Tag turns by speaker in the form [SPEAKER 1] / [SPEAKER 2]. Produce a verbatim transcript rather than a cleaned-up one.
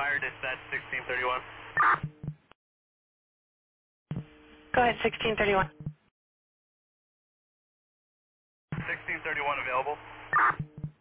[SPEAKER 1] fire dispatch sixteen thirty-one.
[SPEAKER 2] Go ahead, sixteen thirty-one.
[SPEAKER 1] sixteen thirty-one available.